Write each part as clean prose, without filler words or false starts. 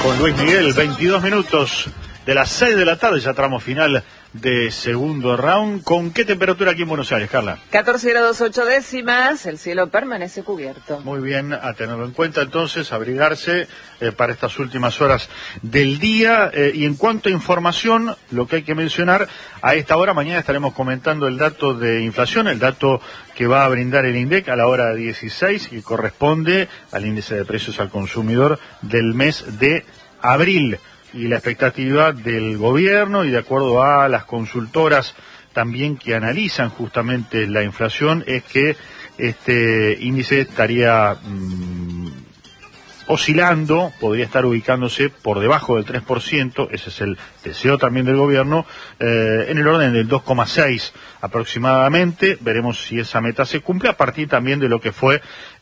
con Luis Miguel, 22 minutos de las 6 de la tarde, ya tramo final de segundo round. ¿Con qué temperatura aquí en Buenos Aires, Carla? 14 grados 8 décimas, el cielo permanece cubierto. Muy bien, a tenerlo en cuenta entonces, abrigarse para estas últimas horas del día. Y en cuanto a información, lo que hay que mencionar, a esta hora, mañana estaremos comentando el dato de inflación, el dato que va a brindar el INDEC a la hora 16 y corresponde al índice de precios al consumidor del mes de abril. Y la expectativa del gobierno y de acuerdo a las consultoras también que analizan justamente la inflación es que este índice estaría oscilando, podría estar ubicándose por debajo del 3%, ese es el deseo también del gobierno, en el orden del 2,6 aproximadamente. Veremos si esa meta se cumple a partir también de lo que fue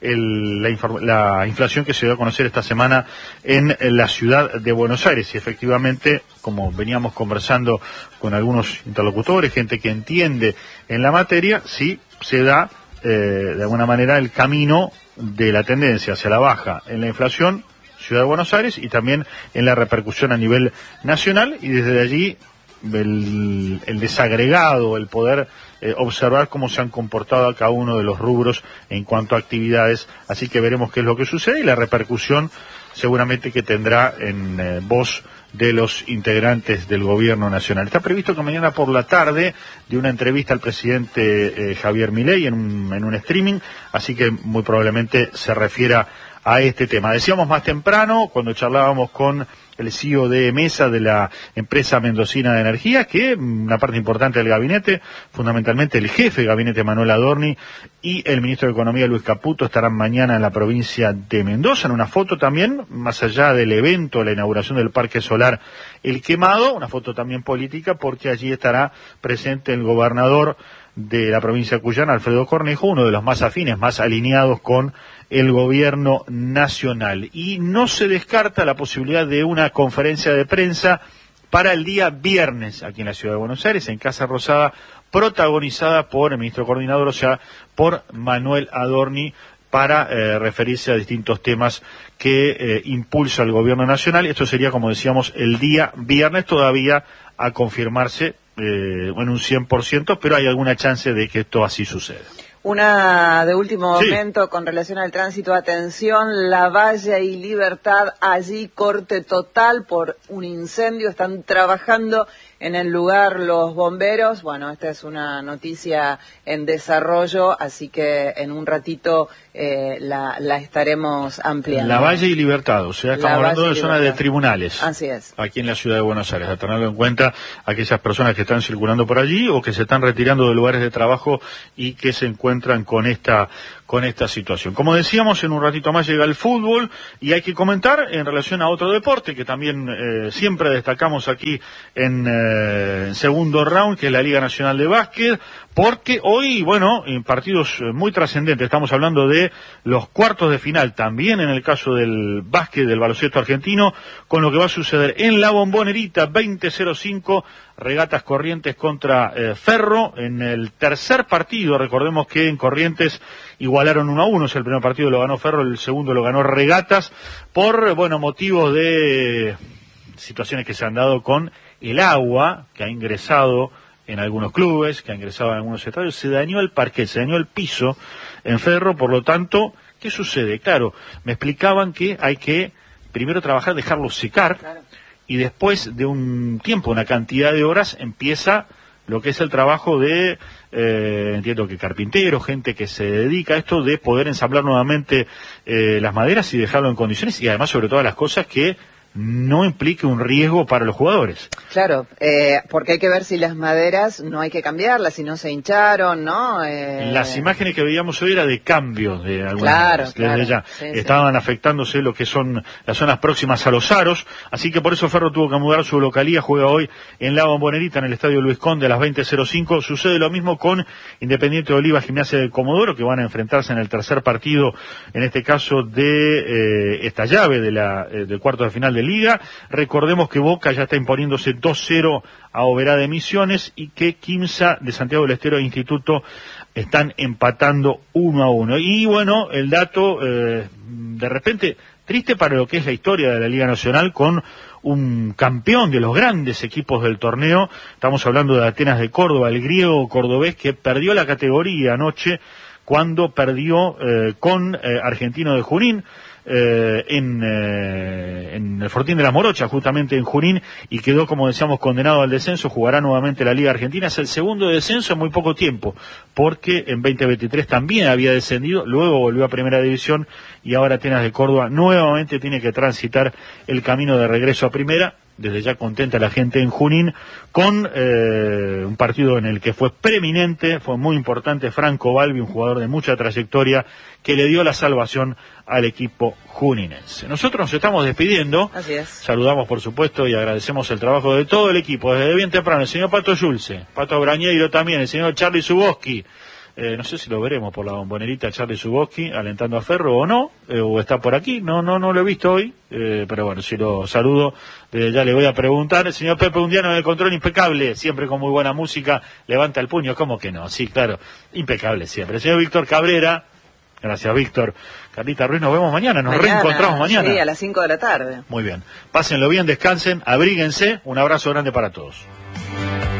la inflación que se dio a conocer esta semana en la ciudad de Buenos Aires. Y efectivamente, como veníamos conversando con algunos interlocutores, gente que entiende en la materia, sí se da de alguna manera el camino de la tendencia hacia la baja en la inflación, Ciudad de Buenos Aires, y también en la repercusión a nivel nacional, y desde allí el desagregado, el poder observar cómo se han comportado a cada uno de los rubros en cuanto a actividades. Así que veremos qué es lo que sucede y la repercusión seguramente que tendrá en voz de los integrantes del gobierno nacional. Está previsto que mañana por la tarde de una entrevista al presidente Javier Milei en un streaming, así que muy probablemente se refiera a este tema. Decíamos más temprano, cuando charlábamos con el CEO de Mesa, de la empresa mendocina de energía, que una parte importante del gabinete, fundamentalmente el jefe de gabinete Manuel Adorni y el ministro de Economía Luis Caputo estarán mañana en la provincia de Mendoza, en una foto también, más allá del evento, la inauguración del Parque Solar El Quemado, una foto también política, porque allí estará presente el gobernador de la provincia de Cuyana, Alfredo Cornejo, uno de los más afines, más alineados con el gobierno nacional. Y no se descarta la posibilidad de una conferencia de prensa para el día viernes aquí en la ciudad de Buenos Aires, en Casa Rosada, protagonizada por el ministro coordinador, o sea, por Manuel Adorni, para referirse a distintos temas que impulsa el gobierno nacional. Esto sería, como decíamos, el día viernes, todavía a confirmarse en un 100%, pero hay alguna chance de que esto así suceda. Una de último momento con relación al tránsito, atención, Lavalle y Libertad, allí corte total por un incendio, están trabajando en el lugar los bomberos. Bueno, esta es una noticia en desarrollo, así que en un ratito la estaremos ampliando. Lavalle y Libertad, o sea, estamos hablando de zona de tribunales. Así es. Aquí en la ciudad de Buenos Aires, a tenerlo en cuenta aquellas personas que están circulando por allí o que se están retirando de lugares de trabajo y que se encuentran con esta situación. Como decíamos, en un ratito más llega el fútbol y hay que comentar en relación a otro deporte que también siempre destacamos aquí en segundo round, que es la Liga Nacional de Básquet, porque hoy, bueno, en partidos muy trascendentes, estamos hablando de los cuartos de final, también en el caso del básquet, del baloncesto argentino, con lo que va a suceder en la Bombonerita, 20:05, Regatas Corrientes contra Ferro, en el tercer partido. Recordemos que en Corrientes igualaron 1-1, el primer partido lo ganó Ferro, el segundo lo ganó Regatas, por, bueno, motivos de situaciones que se han dado con el agua, que ha ingresado en algunos clubes, que ha ingresado en algunos estadios, se dañó el parquet, se dañó el piso en Ferro, por lo tanto, ¿qué sucede? Claro, me explicaban que hay que primero trabajar, dejarlo secar, claro, y después de un tiempo, una cantidad de horas, empieza lo que es el trabajo de, entiendo que carpinteros, gente que se dedica a esto, de poder ensamblar nuevamente las maderas y dejarlo en condiciones, y además, sobre todas las cosas, que no implique un riesgo para los jugadores. Claro, porque hay que ver si las maderas no hay que cambiarlas, si no se hincharon, ¿no? Las imágenes que veíamos hoy era de cambio de algunas, claro, ya sí, estaban afectándose lo que son las zonas próximas a los aros, así que por eso Ferro tuvo que mudar su localía, juega hoy en la Bombonerita, en el Estadio Luis Conde, a las 20:05. Sucede lo mismo con Independiente de Oliva, Gimnasia de Comodoro, que van a enfrentarse en el tercer partido, en este caso de esta llave del cuarto de final de Liga. Recordemos que Boca ya está imponiéndose 2-0 a Oberá de Misiones y que Quimsa de Santiago del Estero e Instituto están empatando 1-1. Y bueno, el dato de repente Triste para lo que es la historia de la Liga Nacional, con un campeón de los grandes equipos del torneo. Estamos hablando de Atenas de Córdoba, el griego cordobés que perdió la categoría anoche cuando perdió con Argentino de Junín en el Fortín de las Morochas, justamente en Junín, y quedó, como decíamos, condenado al descenso. Jugará nuevamente la Liga Argentina. Es el segundo descenso en muy poco tiempo, porque en 2023 también había descendido, luego volvió a Primera División, y ahora Atenas de Córdoba nuevamente tiene que transitar el camino de regreso a Primera. Desde ya contenta la gente en Junín, con un partido en el que fue preeminente, fue muy importante Franco Balbi, un jugador de mucha trayectoria, que le dio la salvación al equipo juninense. Nosotros nos estamos despidiendo. Así es. Saludamos, por supuesto, y agradecemos el trabajo de todo el equipo, desde bien temprano, el señor Pato Yulce, Pato Brañeiro también, el señor Charlie Zuboski. No sé si lo veremos por la bombonerita Charlie Zuboski alentando a Ferro o no, o está por aquí, no lo he visto hoy, pero bueno, si lo saludo, ya le voy a preguntar. El señor Pepe Undiano en el control, impecable, siempre con muy buena música, levanta el puño, ¿cómo que no? Sí, claro, impecable siempre. El señor Víctor Cabrera, gracias Víctor. Carlita Ruiz, nos vemos mañana, reencontramos mañana. Sí, a las 5 de la tarde. Muy bien, pásenlo bien, descansen, abríguense, un abrazo grande para todos.